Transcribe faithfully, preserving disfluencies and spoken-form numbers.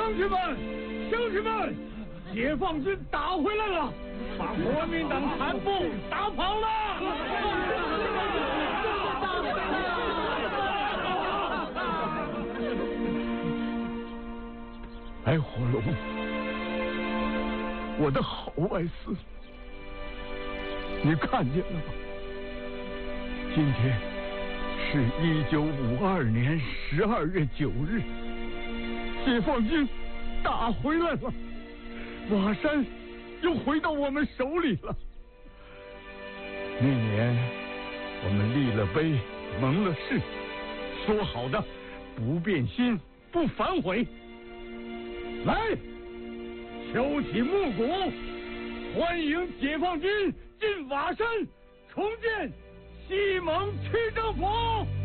将军们，将军们，解放军打回来了，把国民党残部打跑了。 白火龙，我的好外孙，你看见了吗？今天是一九五二年十二月九日，解放军打回来了，瓦山又回到我们手里了。那年我们立了碑，盟了誓，说好的不变心，不反悔。来，敲起木鼓，欢迎解放军进瓦山，重建西蒙区政府。